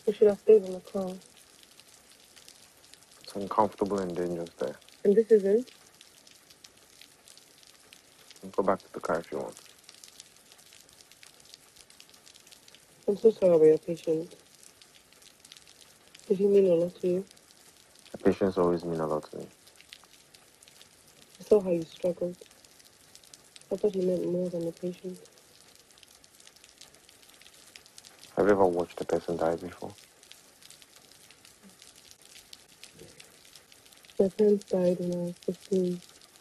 We should have stayed in the car. It's uncomfortable and dangerous there. And this isn't? Go back to the car if you want. I'm so sorry about your patient. Did he mean a lot to you? The patients always mean a lot to me. I saw how you struggled. I thought he meant more than the patient. Have you ever watched a person die before? My parents died when I was 15.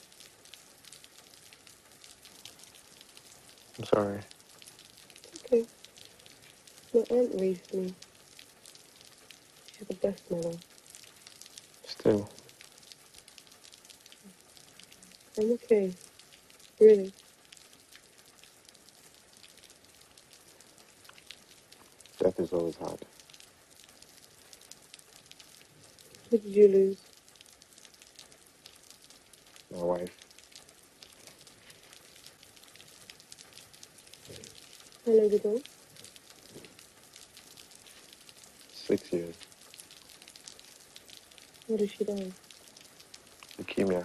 I'm sorry. It's okay. My aunt raised me. She's the best mother. Still, I'm okay. Really. death is always hard. Who did you lose? My wife, How long ago? 6 years. How did she die? Leukemia.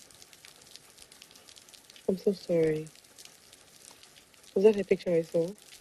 I'm so sorry. Was that her picture I saw?